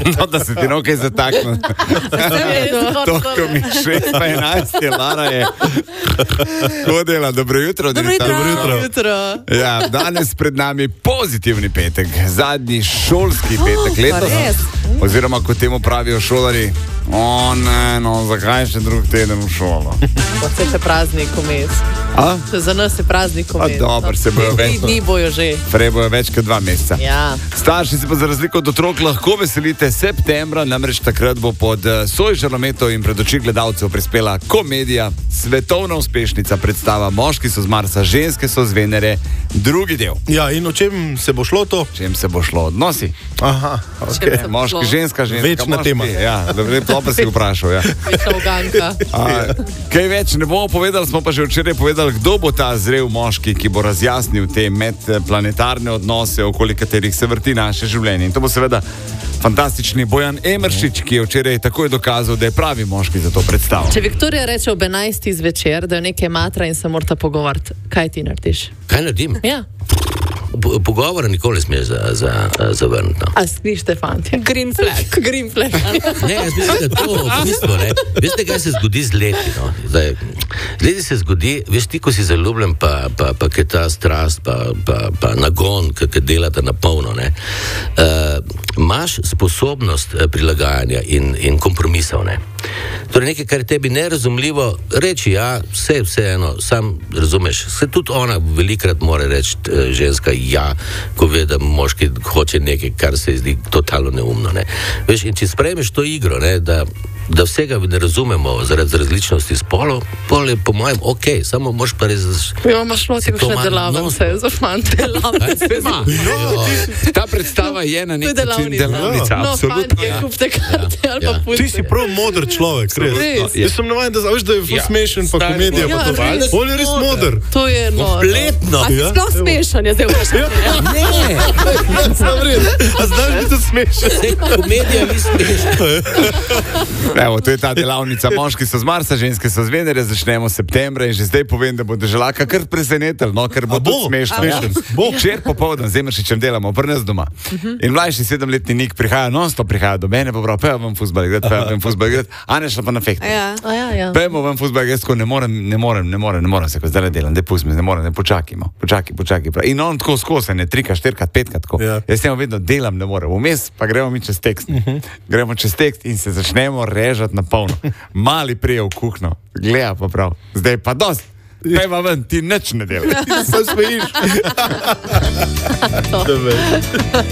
No, da se ti roke zatakne. To, ko mi 6 pa 11 je, Lara je hodila. Dobro jutro. Dobro jutro. Ja, danes pred nami pozitivni petek, zadnji šolski petek letos. Oziroma, kot temu pravijo šolari, zakaj še drug teden v šolo? Vse je praznik vmes. Za nas je praznik vmes. Dobro, se bojo več. Dni bojo že. Prej bojo več kot 2 meseca. Ja. Starši se pa za razliko od otrok lahko veselite septembra, namreč takrat bo pod svoj žarometov in pred oči gledalcev prispela komedija, svetovna uspešnica predstava Moški so z Marsa, ženske so z Venere, drugi del. Ja, in o čem se bo šlo to? Čem se bo šlo? Odnosi. Aha, okay. Moški, ženska, večna moški. Tema. Ja, dobro si vprašal. Ja. Večna uganka. Kaj več ne bomo povedali, smo pa že včeraj povedali, kdo bo ta zrel moški, ki bo razjasnil te medplanetarne odnose, okoli katerih se vrti naše življenje. In to bo seveda fantastični Bojan Emeršič, ki je včeraj takoj dokazal, da je pravi moški za to predstavo. Če Viktorija reče ob 11. zvečer, da je nekaj matra in se morata pogovarjati, kaj ti narediš? Kaj naredim? Ja. Pogovora nikoli ne smeš zavrniti. No. A slište, fanti? Green flag. Ne, jaz mislim, da to v bistvu, ne. Veste, kaj se zgodi z leti, no? Z leti se zgodi, veš, ti, ko si zaljubljen, pa kaj ta strast, pa nagon, kaj delata na polno, ne. Imaš sposobnost prilagajanja in kompromisov, ne. Torej nekaj, kar je tebi nerazumljivo, reči ja, vseeno, sam razumeš. Se tudi ona velikrat mora reči, ženska, ja, ko ve, da moški hoče nekaj, kar se zdi totalno neumno, ne. Veš, in če sprejmeš to igro, ne, da vsega ne razumemo zaradi različnosti spolov, pol je po mojem okej, samo moraš pa res... Ja, imaš noti še delavnice za fante. Ta predstava je na neki način delavnica. No, fantje, kupte karte ali pa pustite. Ti si prav modr človek, res. Jaz sem navajen, da veš, da je smešen, pa komedija, pa to. On je res modr. To je kompletno. A si sploh smešen, je zdaj vprašanje. Ne. A znaš biti smešen? Komedija ni smešna. Evo, to je ta delavnica. Moški so z Marsa, ženske so z Venere, začnemo septembra in že zdaj povem, da bo Deželaka kar presenetelj, no, ker bo tudi smešno. Včeraj popoldan z Emeršičem delamo, pri nas doma. In mlajši 7-letni Nik prihaja, non-stop prihaja do mene, pa prav, pejmo vam fuzbal igrati, a ne šla pa na fehte. Pejmo vam fuzbal igrati, ko ne morem se, ko zdaj delam, daj pusti me, ne morem, počakaj. In on tako skozi, ne 3, 4, 5, tako. Jaz temu vedno delam, ne morem. Vmes pa gremo mi čez tekst. Gremo čez tekst in se začnemo režati na polno. Mali prije v kuhno, gleda pa prav. Zdaj pa dost. Pejma ven, ti nič ne delaš. Se smejiš.